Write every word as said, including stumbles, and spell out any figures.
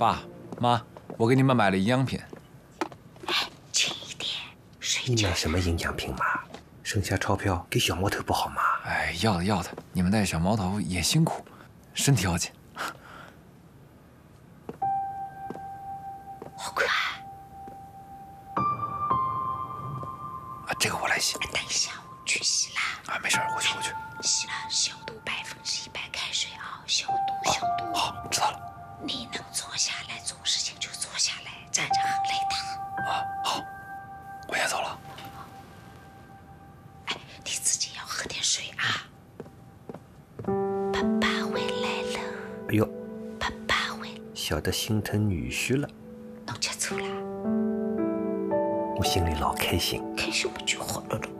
爸妈，我给你们买了营养品。 哎，轻一点，睡觉。 你买什么营养品嘛？剩下钞票给小毛头不好吗？ 哎，要的要的，你们带小毛头也辛苦，身体要紧。 好快。 啊，这个我来洗。 哎，等一下，我去洗啦。 啊，没事，我去我去。 洗了，消毒百分之一百开水啊，消毒消毒。 好，知道了。 你能坐下来做事情就坐下来，站着很累的。 啊，好，我先走了。 哎，你自己要喝点水啊。爸爸回来了。 哎呦， 爸爸回来， 小的心疼女婿了。 侬吃醋啦？ 我心里老开心。 开心不就好了咯？